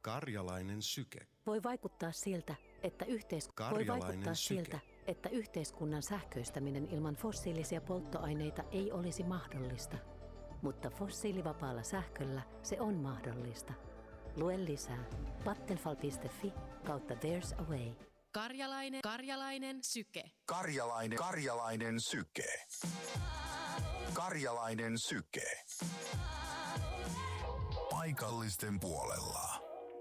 Karjalainen syke. Voi vaikuttaa siltä, että yhteiskunnan sähköistäminen ilman fossiilisia polttoaineita ei olisi mahdollista. Mutta fossiilivapaalla sähköllä se on mahdollista. Lue lisää vattenfall.fi/there's a way. Karjalainen syke. Karjalainen syke. Karjalainen syke. Paikallisten puolella.